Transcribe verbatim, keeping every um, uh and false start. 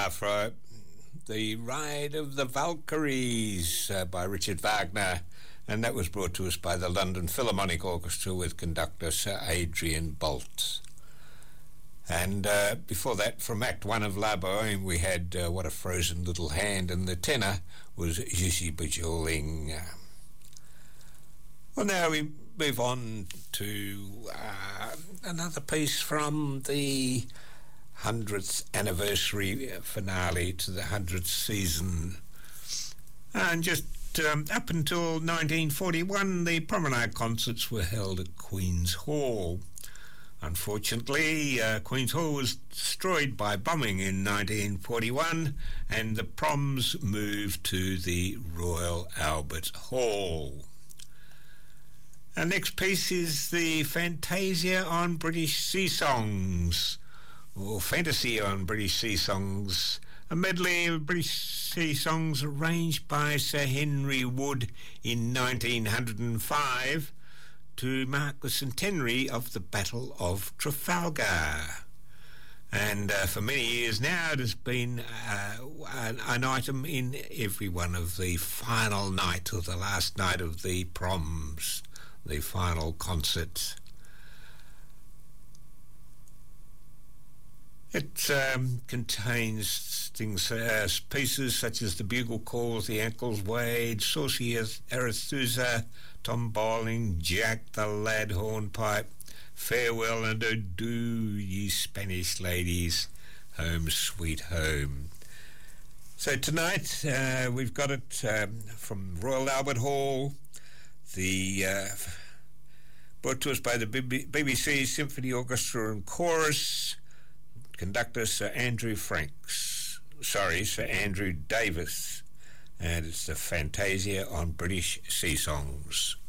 for The Ride of the Valkyries uh, by Richard Wagner, and that was brought to us by the London Philharmonic Orchestra with conductor Sir Adrian Boult. And uh, before that, from Act One of La Boheme, we had uh, What a Frozen Little Hand, and the tenor was Gigi Bajorling. Well, now we move on to uh, another piece from the hundredth anniversary finale to the hundredth season. And just um, up until nineteen forty-one, the Promenade concerts were held at Queen's Hall. Unfortunately, uh, Queen's Hall was destroyed by bombing in nineteen forty-one, and the proms moved to the Royal Albert Hall. Our next piece is the Fantasia on British Sea Songs, or Fantasy on British Sea Songs, a medley of British sea songs arranged by Sir Henry Wood in nineteen oh five to mark the centenary of the Battle of Trafalgar. And uh, for many years now it has been uh, an, an item in every one of the final night or the last night of the proms, the final concert. It um, contains things, uh, pieces such as the Bugle Calls, the Ankles Wade, Saucy Arethusa, Tom Bowling, Jack the Lad Hornpipe, Farewell and Adieu, Ye Spanish Ladies, Home Sweet Home. So tonight uh, we've got it um, from Royal Albert Hall, the uh, brought to us by the B B C Symphony Orchestra and Chorus, conductor Sir Andrew Franks, sorry, Sir Andrew Davis, and it's the Fantasia on British Sea Songs.